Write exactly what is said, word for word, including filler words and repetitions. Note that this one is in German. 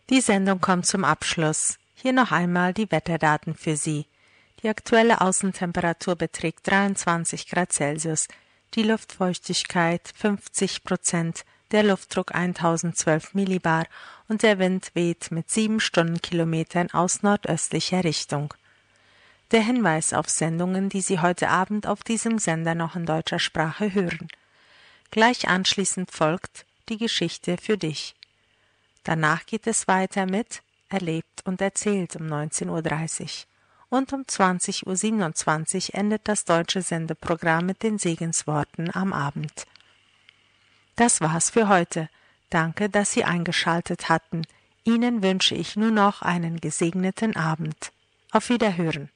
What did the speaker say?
Die Sendung kommt zum Abschluss. Hier noch einmal die Wetterdaten für Sie. Die aktuelle Außentemperatur beträgt dreiundzwanzig Grad Celsius, die Luftfeuchtigkeit fünfzig Prozent, der Luftdruck eintausendzwölf Millibar und der Wind weht mit sieben Stundenkilometern aus nordöstlicher Richtung. Der Hinweis auf Sendungen, die Sie heute Abend auf diesem Sender noch in deutscher Sprache hören. Gleich anschließend folgt die Geschichte für dich. Danach geht es weiter mit Erlebt und erzählt um neunzehn Uhr dreißig. Und um zwanzig Uhr siebenundzwanzig endet das deutsche Sendeprogramm mit den Segensworten am Abend. Das war's für heute. Danke, dass Sie eingeschaltet hatten. Ihnen wünsche ich nur noch einen gesegneten Abend. Auf Wiederhören.